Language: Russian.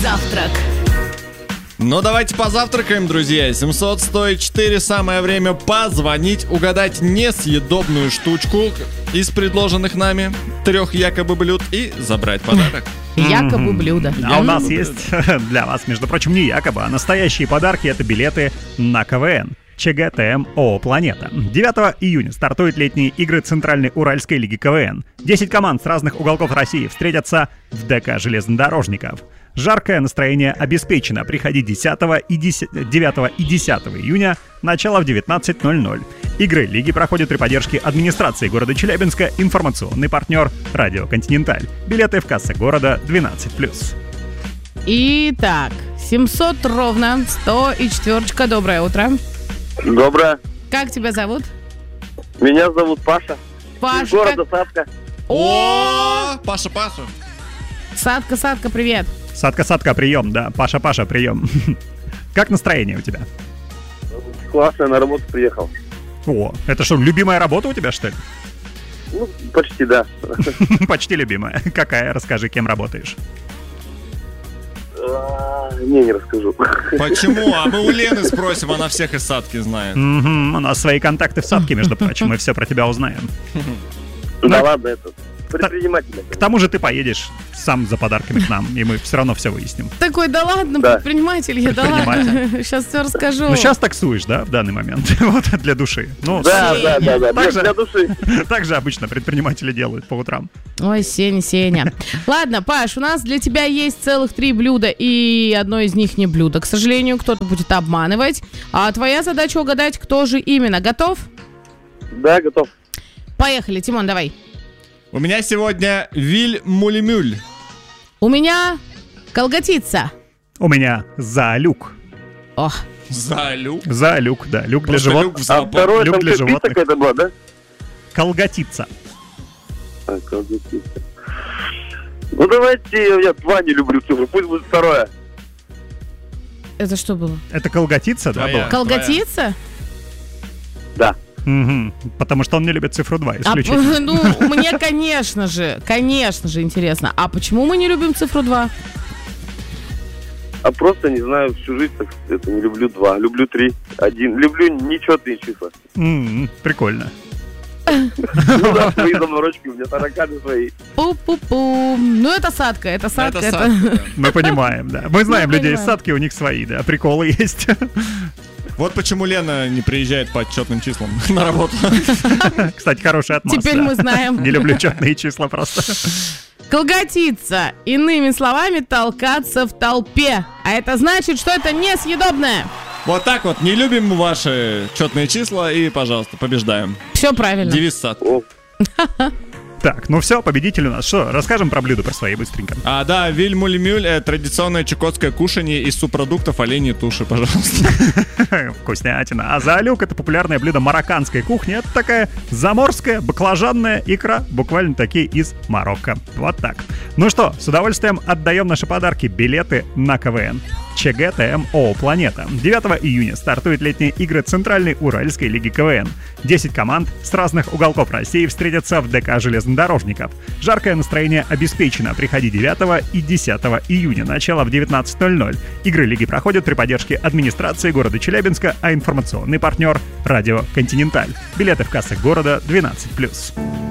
Завтрак. Ну, давайте позавтракаем, друзья. 700-104. Самое время позвонить, угадать несъедобную штучку из предложенных нами 3 якобы блюд и забрать подарок. Якобы блюдо. А у нас есть для вас, между прочим, не якобы, а настоящие подарки. Это билеты на КВН. ЧГТМ ООО «Планета». 9 июня стартуют летние игры Центральной Уральской лиги КВН. 10 команд с разных уголков России встретятся в ДК железнодорожников. Жаркое настроение обеспечено. Приходи 9 и 10 июня, начало в 19:00. Игры лиги проходят при поддержке администрации города Челябинска. Информационный партнер «Радио Континенталь». Билеты в кассе города 12+. Итак, 700 ровно, 100 и 4. Доброе утро. Доброе. Как тебя зовут? Меня зовут Паша. Паша. Из города Садка. О, Паша. Садка, привет. Садка, прием, да. Паша, прием. Как настроение у тебя? Классно, на работу приехал. О, это что, любимая работа у тебя, что ли? Ну, почти, да. Почти любимая. Какая? Расскажи, кем работаешь. Не расскажу. Почему? А мы у Лены спросим, она всех из Садки знает. У нас свои контакты в Садке, между прочим, мы все про тебя узнаем. Да ладно, это предприниматель. К тому же ты поедешь сам за подарками к нам, и мы все равно все выясним. Такой, да ладно, Да. предприниматель я, да ладно. Сейчас все расскажу. Ну, сейчас таксуешь, да, в данный момент? Вот, для души. Ну, Да, Так же- для души. так же обычно предприниматели делают по утрам. Ой, Сеня. Ладно, Паш, у нас для тебя есть целых 3 блюда, и одно из них не блюдо. К сожалению, кто-то будет обманывать. А твоя задача угадать, кто же именно. Готов? Да, готов. Поехали, Тимон, давай. У меня сегодня виль-муль-мюль. У меня колготица. У меня залюк. Ох, Залюк. Залюк, да, люк для Просто животных. люк в А зоопарк. второе, люк там для пицца животных. какая-то была, да? Колготица. Колготица. Ну, давайте, я 2 не люблю цифру, пусть будет второе. это что было? Это колготица, да, Твоя. была? Колготица? Да. Мгм. Потому что он не любит цифру 2, исключительно. Ну, мне, конечно же, интересно. А почему мы не любим цифру 2? А просто, не знаю, всю жизнь так это не люблю 2, люблю 3, 1. Люблю нечетные числа. Прикольно. Ну да, свои заморочки, у меня тараканы свои. Пу-пу-пу. Ну, это Садка. Это Садка. Мы понимаем, да. Мы знаем Мы людей из понимаем. Садки, у них свои, да, приколы есть. Вот почему Лена не приезжает по отчетным числам на работу. Кстати, хороший отмаз. Теперь да. мы знаем. Не люблю четные числа просто. Колготица. Иными словами, толкаться в толпе. А это значит, что это несъедобное. Вот так вот, не любим мы ваши четные числа и, пожалуйста, побеждаем. Все правильно. Девиз Садки. О, Так, ну все, победитель у нас. Что, расскажем про блюда про свои быстренько. Да, виль-муль-мюль — это традиционное чукотское кушанье из субпродуктов оленей туши, пожалуйста. Вкуснятина. А залюк — это популярное блюдо марокканской кухни. Это такая заморская баклажанная икра, буквально такие из Марокко. Вот так. Ну что, с удовольствием отдаем наши подарки. Билеты на КВН. ЧГТМ ООО «Планета». 9 июня стартуют летние игры Центральной Уральской лиги КВН. 10 команд с разных уголков России встретятся в ДК железнодорожников. Жаркое настроение обеспечено. Приходи 9 и 10 июня, начало в 19:00. Игры лиги проходят при поддержке администрации города Челябинска, а информационный партнер — Радио Континенталь. Билеты в кассах города 12+.